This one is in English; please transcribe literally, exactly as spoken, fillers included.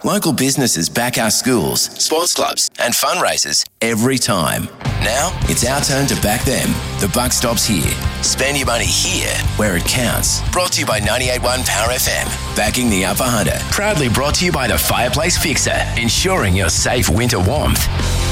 Local businesses back our schools, sports clubs and fundraisers every time. Now it's our turn to back them. The buck stops here. Spend your money here where it counts. Brought to you by ninety-eight point one Power F M. Backing the Upper Hunter. Proudly brought to you by the Fireplace Fixer. Ensuring your safe winter warmth.